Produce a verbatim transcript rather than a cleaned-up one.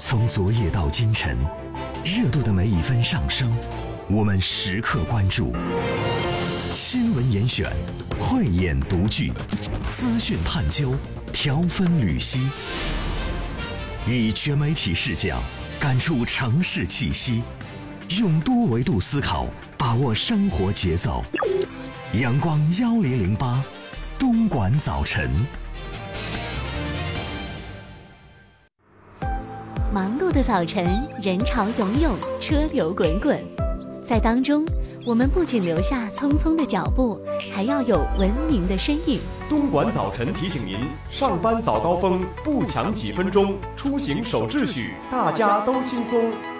从昨夜到今晨，热度的每一分上升，我们时刻关注。新闻严选，慧眼独具，资讯探究，条分缕析，以全媒体视角感触城市气息，用多维度思考把握生活节奏。阳光一零零八，东莞早晨。 忙碌的早晨，人潮涌涌，车流滚滚，在当中，我们不仅留下匆匆的脚步，还要有文明的身影。 东莞早晨提醒您：上班早高峰不抢几分钟，出行守秩序，大家都轻松。